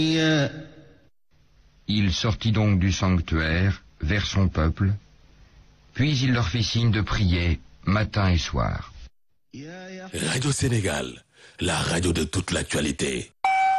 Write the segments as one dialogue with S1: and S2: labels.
S1: Il sortit donc du sanctuaire vers son peuple, puis il leur fit signe de prier matin et soir.
S2: Radio Sénégal, la radio de toute l'actualité.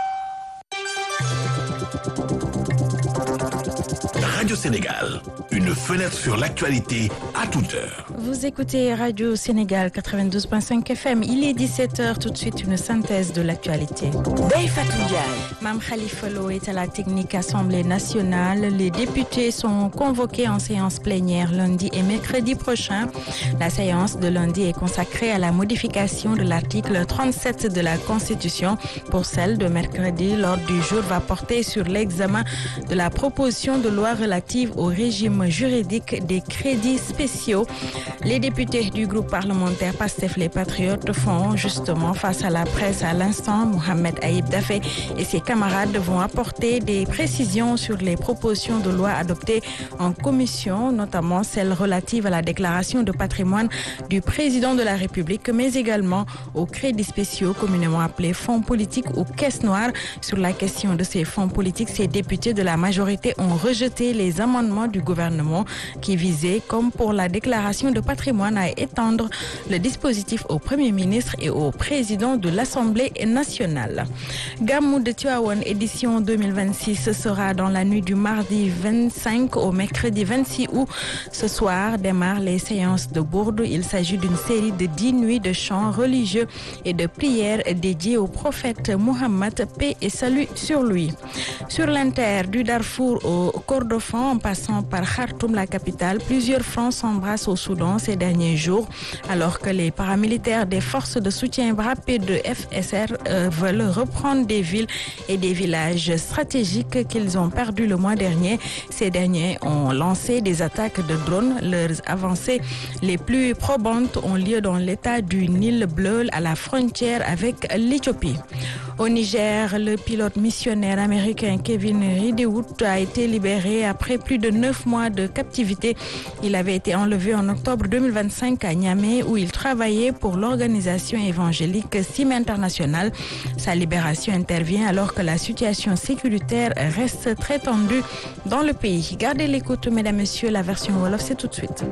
S2: Radio Sénégal, une fenêtre sur l'actualité à toute heure.
S3: Vous écoutez Radio Sénégal 92.5 FM. Il est 17h, tout de suite une synthèse de l'actualité.
S4: Ndeye Fatou Ndiaye.
S3: Mame Khalifa Lo est à la technique Assemblée nationale. Les députés sont convoqués en séance plénière lundi et mercredi prochain. La séance de lundi est consacrée à la modification de l'article 37 de la Constitution. Pour celle de mercredi, l'ordre du jour va porter sur l'examen de la proposition de loi relative au régime juridique des crédits spéciaux. Les députés du groupe parlementaire PASTEF les Patriotes font justement face à la presse à l'instant. Mohamed Aïb Dafé et ses camarades vont apporter des précisions sur les propositions de loi adoptées en commission, notamment celles relatives à la déclaration de patrimoine du président de la République, mais également aux crédits spéciaux communément appelés fonds politiques ou caisses noires. Sur la question de ces fonds politiques, ces députés de la majorité ont rejeté les amendements du gouvernement qui visaient, comme pour la déclaration de patrimoine, à étendre le dispositif au Premier ministre et au président de l'Assemblée nationale. Gamou de Tivaouane édition 2026 sera dans la nuit du mardi 25 au mercredi 26 août. Ce soir démarrent les séances de Bourde. Il s'agit d'une série de 10 nuits de chants religieux et de prières dédiées au prophète Mohammed, paix et salut sur lui. Sur l'inter du Darfour au Kordofan, en passant par Khartoum, la capitale, plusieurs fronts s'embrassent au Soudan ces derniers jours, alors que les paramilitaires des forces de soutien rapide de FSR veulent reprendre des villes et des villages stratégiques qu'ils ont perdus le mois dernier. Ces derniers ont lancé des attaques de drones. Leurs avancées les plus probantes ont lieu dans l'état du Nil Bleu à la frontière avec l'Éthiopie. Au Niger, le pilote missionnaire américain Kevin Ridewood a été libéré après plus de 9 mois de captivité. Il avait été enlevé en octobre 2025 à Niamey où il travaillait pour l'organisation évangélique SIM International. Sa libération intervient alors que la situation sécuritaire reste très tendue dans le pays. Gardez l'écoute, mesdames, messieurs, la version Wolof, c'est tout de suite.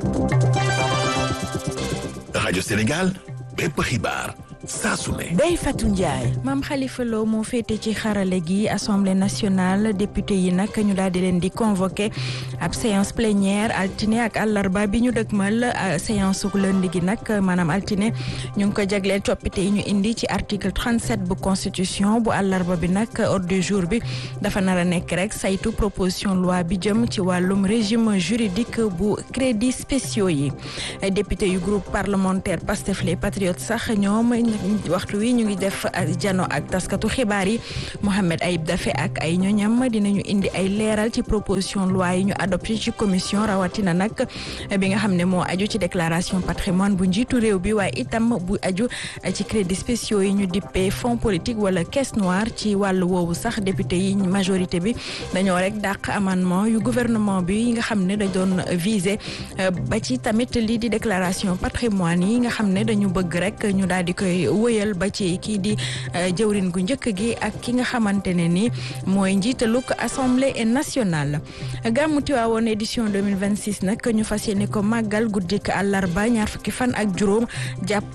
S2: Radio Sénégal, bépp xibaar saa su ne.
S4: Ndeye Fatou Ndiaye.
S3: Mame Khalifa Lo moo féete ci xarale gi Assemblée nationale. Député yi nag ñu daal di leen di convoqué ab séance plénière altine ak àllarba bi ñu dëgmal. Séance uk lundi gi nag maanaam altine ñu ngi ko jagleel coppite yi ñu indi ci article 37 bu constitution. Bu àllarba bi nag ordre du jour bi dafa nar a nekk rek saytu proposition loi bi jëm ci wàllum régime juridique bu crédits spéciaux yi. Député yu groupe parlementaire PASTEF les Patriotes sax ñoom waxtu wi ñu ngi def jano ak taskatu xibaar yi. Mohamed Aïb Dafé ak ay ñoñam dinañu indi ay leeral ci proposition loi yi ñu adopté ci commission, rawatina nag bi nga xam ne moo aju ci déclaration patrimoine bu njiitu réew bi, waaye itam bu aju ci crédits spéciaux yi ñu dippee fonds politique wala caisse noire. Ci wàllu woowu sax député yi majorité bi dañoo rek dàq amendement yu gouvernement bi yi nga xam ne dañ doon viser ba ci tamit lii di déclaration patrimoine yi nga xam ne dañu bëgg rek ñu daal di koy wëyal ba ci kii di jëwrin gu njëkk gi ak ki nga xamante ne ni mooy njiitaluk assemblée nationale. Gàmmu Tiwaawoon édition 2026 nag ñu fas yéene ko màggal guddik àllarba ñaar fukki fan ak juróom jàpp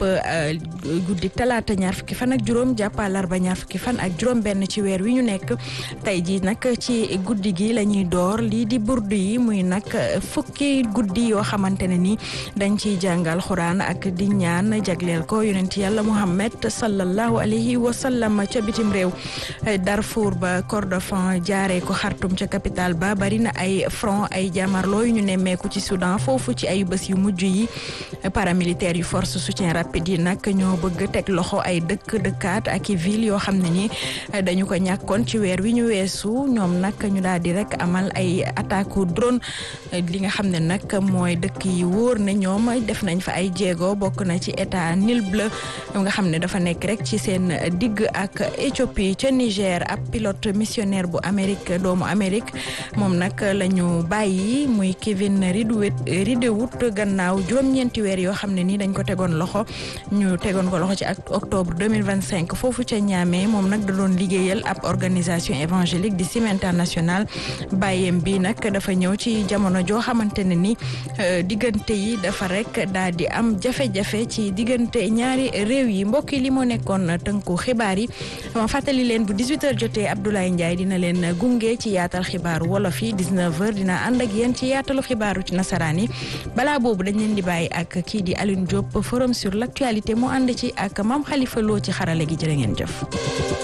S3: guddik talaata ñaar fukki fan ak juróom jàpp àllarba ñaar fukki fan ak juróom benn ci weer wi ñu nekk. tey ji nag ci guddi gi la ñuy door lii di burdu yi muy nag fukki guddi yoo xamante ne ni dañ ciy jàngal xuraan ak di ñaan jagleel ko yonent yàlla Muhammad sallallahu alayhi wa sallam. ca bitim réew Darfour ba Kordofan jaaree ko Khartoum ca capitale ba bari na ay front ay jàmmarloo yu ñu nemmeeku ci Soudan. foofu ci ay bés yu mujj yi paramilitaires yu force soutien rapide yi nag ñoo bëgg teg loxo ay dëkkaat ak i ville yoo xam ne ni dañu ko ñàkkoon ci weer wi ñu weesu. ñoom nag ñu daal di rek amal ay attaque drone. li nga xam ne nag mooy dëkk yi wóor ne ñoom def nañ fa ay jéego, bokk na ci état Nil Bleu nga nga xam ne dafa nekk rek ci seen digg ak Éthiopie. ca Niger ab pilote missionnaire bu Amérique doomu Amérique moom nag la ñu bàyyi muy Kevin Ridewood gannaaw juróom-ñeenti weer yoo xam ne nii dañ ko tegoon loxo ci ak octobre 2025 foofu ca Niamey moom nag da doon liggéeyal ab organisation évangélique di SIM International. bàyyeem bi nag dafa ñëw ci jamono joo xamante ne ni diggante yi dafa rek daal di am jafe-jafe ci diggante ñaari réew yi. mbokk yi li moo nekkoon tënku xibaar yi ma fàttali leen bu 18h jotee Abdoulaye Ndiaye dina leen gunge ci yaatal xibaaru wolof yi 19h dina ànd ak yéen ci yaatalu xibaaru ci nasaraan yi balaa boobu dañ leen di bàyyi ak kii di Alioune Diop forum sur l'actualité mu ànd ci ak Mame Khalifa Lo ci xarale gi jërë ngeen jëf.